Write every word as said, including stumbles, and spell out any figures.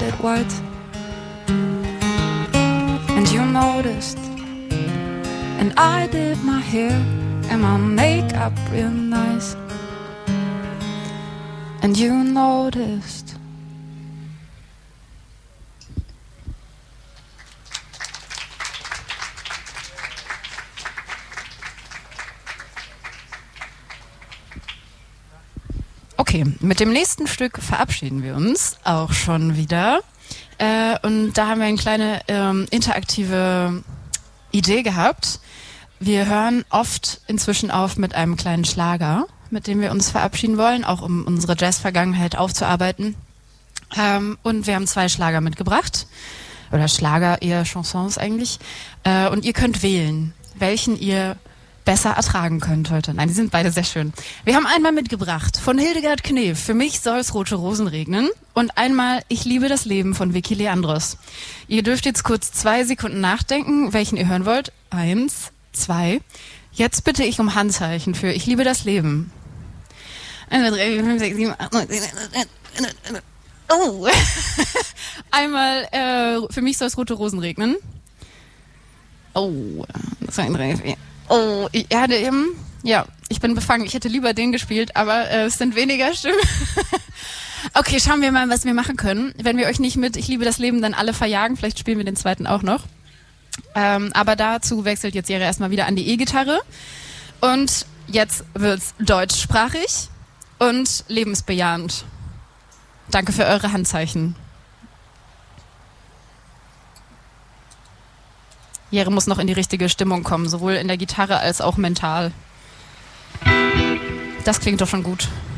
it white. And you noticed, and I did my hair and my makeup real nice. And you noticed. Okay, mit dem nächsten Stück verabschieden wir uns auch schon wieder. Äh, und da haben wir eine kleine ähm, interaktive Idee gehabt. Wir hören oft inzwischen auf mit einem kleinen Schlager, mit dem wir uns verabschieden wollen, auch um unsere Jazz-Vergangenheit aufzuarbeiten. Ähm, und wir haben zwei Schlager mitgebracht. Oder Schlager, eher Chansons eigentlich. Äh, und ihr könnt wählen, welchen ihr besser ertragen könnt heute. Nein, die sind beide sehr schön. Wir haben einmal mitgebracht von Hildegard Knef, Für mich soll's rote Rosen regnen. Und einmal Ich liebe das Leben von Vicky Leandros. Ihr dürft jetzt kurz zwei Sekunden nachdenken, welchen ihr hören wollt. Eins, zwei. Jetzt bitte ich um Handzeichen für Ich liebe das Leben. Eins, drei, vier, fünf, sechs, sieben, acht, neun, zehn. Oh. Einmal äh, Für mich soll's rote Rosen regnen. Oh. Zwei, drei, vier. Oh, ich hatte eben, ja, ich bin befangen. Ich hätte lieber den gespielt, aber äh, es sind weniger Stimmen. Okay, schauen wir mal, was wir machen können. Wenn wir euch nicht mit Ich liebe das Leben dann alle verjagen, vielleicht spielen wir den zweiten auch noch. Ähm, aber dazu wechselt jetzt Jere erstmal wieder an die E-Gitarre. Und jetzt wird's deutschsprachig und lebensbejahend. Danke für eure Handzeichen. Jere muss noch in die richtige Stimmung kommen, sowohl in der Gitarre als auch mental. Das klingt doch schon gut.